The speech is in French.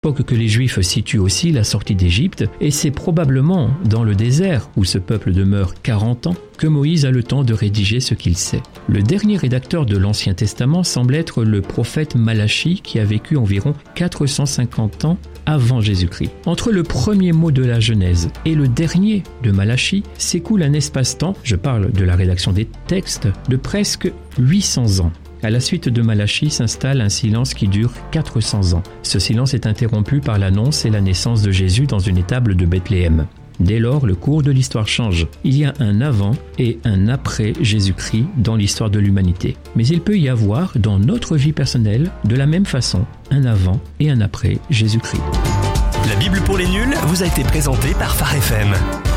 L'époque que les Juifs situent aussi la sortie d'Égypte, et c'est probablement dans le désert, où ce peuple demeure 40 ans, que Moïse a le temps de rédiger ce qu'il sait. Le dernier rédacteur de l'Ancien Testament semble être le prophète Malachie, qui a vécu environ 450 ans avant Jésus-Christ. Entre le premier mot de la Genèse et le dernier de Malachie s'écoule un espace-temps, je parle de la rédaction des textes, de presque 800 ans. À la suite de Malachie s'installe un silence qui dure 400 ans. Ce silence est interrompu par l'annonce et la naissance de Jésus dans une étable de Bethléem. Dès lors, le cours de l'histoire change. Il y a un avant et un après Jésus-Christ dans l'histoire de l'humanité. Mais il peut y avoir, dans notre vie personnelle, de la même façon, un avant et un après Jésus-Christ. La Bible pour les nuls vous a été présentée par Phare FM.